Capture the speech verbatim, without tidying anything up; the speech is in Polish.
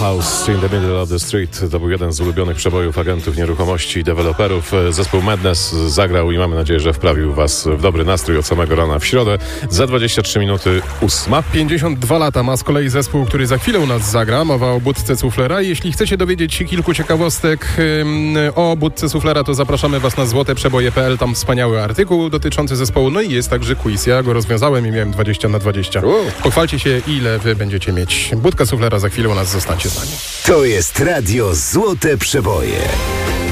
House in the Middle of the Street. To był jeden z ulubionych przebojów agentów nieruchomości i deweloperów. Zespół Madness zagrał i mamy nadzieję, że wprawił was w dobry nastrój od samego rana w środę. Za dwadzieścia trzy minuty ósma. pięćdziesiąt dwa lata ma z kolei zespół, który za chwilę u nas zagra. Mowa o Budce Suflera. Jeśli chcecie dowiedzieć się kilku ciekawostek ym, o Budce Suflera, to zapraszamy was na złote przeboje kropka p l. Tam wspaniały artykuł dotyczący zespołu. No i jest także quiz. Ja go rozwiązałem i miałem dwadzieścia na dwadzieścia. Pochwalcie się, ile wy będziecie mieć. Budka Suflera za chwilę u nas, zostańcie z nami. To jest radio Złote Przeboje.